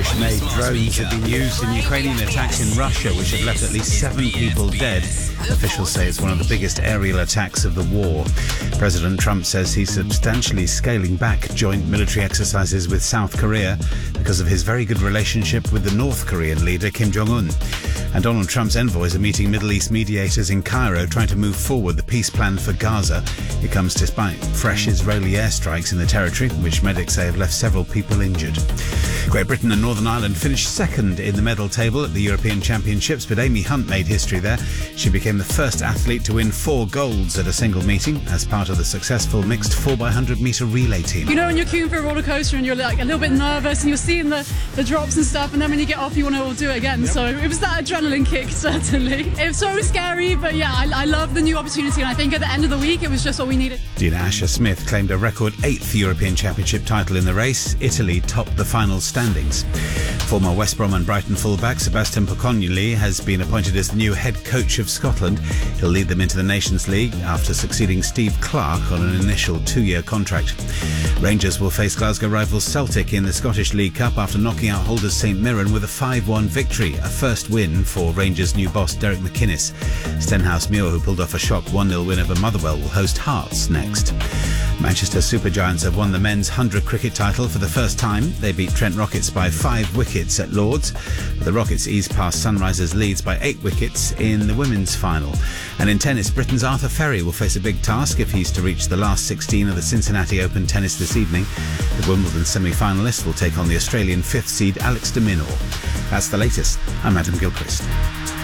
British-made drones have been used in Ukrainian attacks in Russia, which have left at least 7 people dead. Officials say it's one of the biggest aerial attacks of the war. President Trump says he's substantially scaling back joint military exercises with South Korea because of his very good relationship with the North Korean leader Kim Jong-un. And Donald Trump's envoys are meeting Middle East mediators in Cairo trying to move forward the peace plan for Gaza. It comes despite fresh Israeli airstrikes in the territory, which medics say have left several people injured. Great Britain and Northern Ireland finished second in the medal table at the European Championships, but Amy Hunt made history there. She became the first athlete to win 4 golds at a single meeting as part of the successful mixed 4x100 metre relay team. You know, when you're queuing for a roller coaster and you're like a little bit nervous and you're seeing the drops and stuff, and then when you get off you want to do it again. Yep. So it was that adrenaline kick, certainly. It was so scary, but yeah, I love the new opportunity, and I think at the end of the week it was just what we needed. Dina Asher-Smith claimed a record 8th European Championship title in the race. Italy topped the final standings. Former West Brom and Brighton fullback Sebastian Pocognoli has been appointed as the new head coach of Scotland. He'll lead them into the Nations League after succeeding Steve Clarke on an initial 2-year contract. Rangers will face Glasgow rivals Celtic in the Scottish League Cup after knocking out holders St Mirren with a 5-1 victory, a first win for Rangers' new boss Derek McInnes. Stenhousemuir, who pulled off a shock 1-0 win over Motherwell, will host Hearts next. Manchester Supergiants have won the men's 100 cricket title for the first time. They beat Trent Rockets by 5 wickets at Lords, but the Rockets eased past Sunrisers Leeds by 8 wickets in the women's final. And in tennis, Britain's Arthur Ferry will face a big task if he's to reach the last 16 of the Cincinnati Open tennis this evening. The Wimbledon semi-finalist will take on the Australian 5th seed Alex de Minaur. That's the latest. I'm Adam Gilchrist.